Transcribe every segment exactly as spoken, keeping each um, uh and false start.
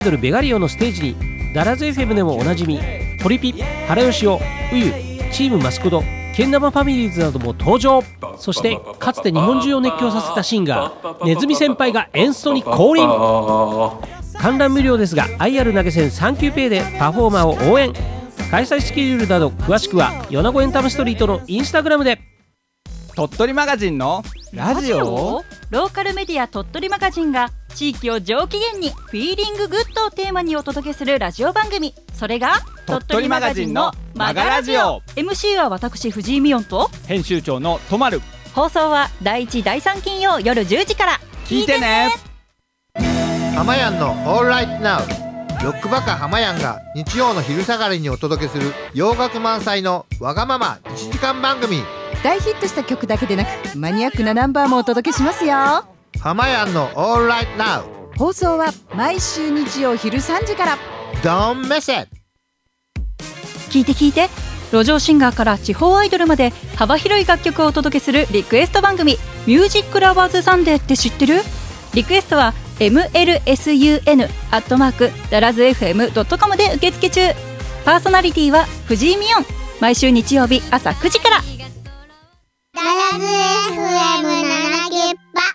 アイドルベガリオのステージにダラズ エフエム でもおなじみポリピ、原よしお、ウユ、チームマスコド、けん玉ファミリーズなども登場。そしてかつて日本中を熱狂させたシンガーネズミ先輩がエンストに降臨。観覧無料ですが アイアール 投げ銭サンキューペイでパフォーマーを応援。開催スケジュールなど詳しくは米子エンタメストリートのインスタグラムで。 鳥取マガジンのラジオ。 ローカルメディア鳥取マガジンが地域を上機嫌にフィーリンググッドをテーマにお届けするラジオ番組、それが鳥取マガジンのマガラジオ。 エムシー は私藤井美音と編集長のとまる。 放送はだいいちだいさん金曜夜じゅうじから聞いてね。 ハマヤンのオールライトナウ。ロックバカハマヤンが日曜の昼下がりにお届けする洋楽満載のわがままいちじかん番組。 大ヒットした曲だけでなくマニアックなナンバーもお届けしますよ。 ハマヤンのオールライトナウ。 放送は毎週日曜昼さんじから。 Don't miss it。 聞いて聞いて、路上シンガーから地方アイドルまで幅広い楽曲をお届けするリクエスト番組、ミュージックラバーズサンデーって知ってる？リクエストは エムエルエスユーエヌ アットマークダラズエフエムドットコム で受付中。パーソナリティは藤井美音。毎週日曜日朝くじから。 ダラズ エフエムななじゅっぱ。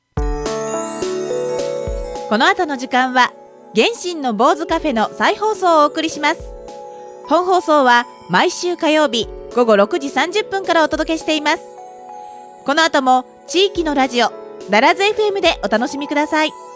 この後の時間は原神の坊主カフェの再放送をお送りします。本放送は毎週火曜日ごごろくじさんじゅっぷんからお届けしています。この後も地域のラジオダラズ エフエム でお楽しみください。